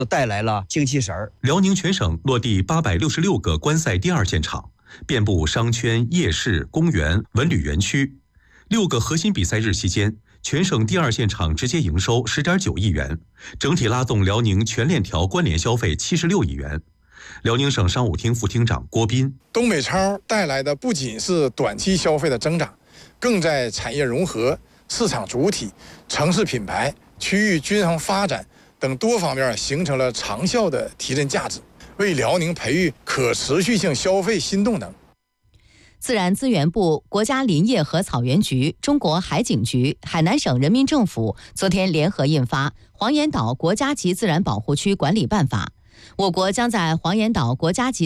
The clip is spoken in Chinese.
带来了精气神儿。 辽宁全省落地866个观赛第二现场，遍布商圈、夜市、公园、文旅园区。6个核心比赛日期间，全省第二现场直接营收10.9亿元，整体拉动辽宁全链条关联消费76亿元。辽宁省商务厅副厅长郭斌： 东北超带来的不仅是短期消费的增长，更在产业融合、市场主体、城市品牌、区域均衡发展等多方面形成了长效的提振价值，为辽宁培育可持续性消费新动能。 自然资源部、国家林业和草原局、中国海警局、海南省人民政府昨天联合印发《黄岩岛国家级自然保护区管理办法》，我国将在黄岩岛国家级